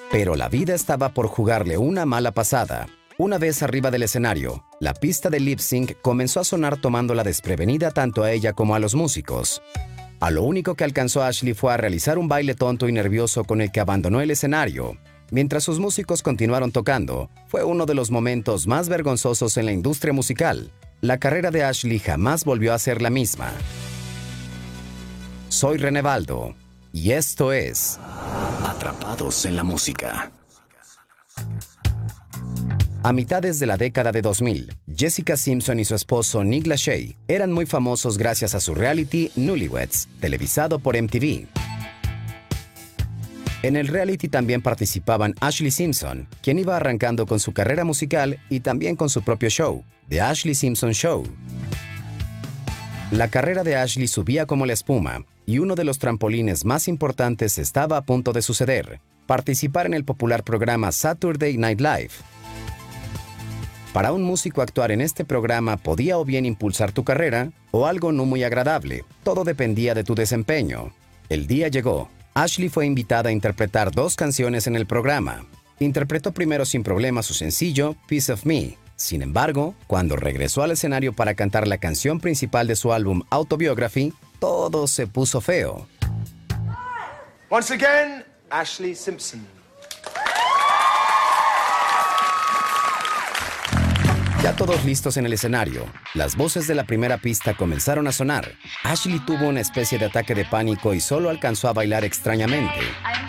Pero la vida estaba por jugarle una mala pasada. Una vez arriba del escenario, la pista de lip sync comenzó a sonar tomándola desprevenida tanto a ella como a los músicos. A lo único que alcanzó Ashley fue a realizar un baile tonto y nervioso con el que abandonó el escenario. Mientras sus músicos continuaron tocando, fue uno de los momentos más vergonzosos en la industria musical. La carrera de Ashley jamás volvió a ser la misma. Soy René Baldo, y esto es Atrapados en la Música. A mitades de la década de 2000, Jessica Simpson y su esposo Nick Lachey eran muy famosos gracias a su reality Newlyweds, televisado por MTV. En el reality también participaban Ashlee Simpson, quien iba arrancando con su carrera musical y también con su propio show, The Ashlee Simpson Show. La carrera de Ashley subía como la espuma, y uno de los trampolines más importantes estaba a punto de suceder: participar en el popular programa Saturday Night Live. Para un músico, actuar en este programa podía o bien impulsar tu carrera o algo no muy agradable. Todo dependía de tu desempeño. El día llegó. Ashley fue invitada a interpretar 2 canciones en el programa. Interpretó primero sin problema su sencillo Piece of Me. Sin embargo, cuando regresó al escenario para cantar la canción principal de su álbum Autobiography, todo se puso feo. Once again, Ashlee Simpson. Ya todos listos en el escenario, las voces de la primera pista comenzaron a sonar. Ashley tuvo una especie de ataque de pánico y solo alcanzó a bailar extrañamente.